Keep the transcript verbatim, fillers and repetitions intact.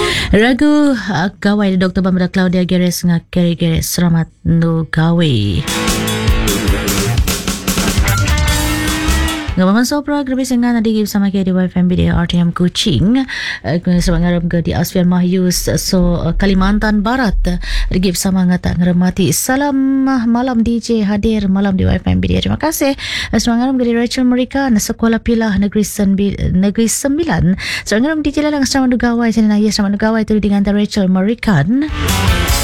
Ragu uh, gawai Doktor Bambara Claudia Geres ngah Keri Geres selamat nu gawe. Ngamaman sopra grabe sengan adik bersama K D Y F M B D R T M Kuching sebab ngarap ke di Asfian Mahyus so Kalimantan Barat adik bersama ngata ngeremati salam malam D J hadir malam di Y F M B D. Terima kasih sebab ngarap ke di Rachel Mereka Sekolah Pilah Negeri Sembilan Negeri Sembilan sebab ngarap D J Lalang sama Dugawai sana ya sama Dugawai tu dengan Rachel Mereka.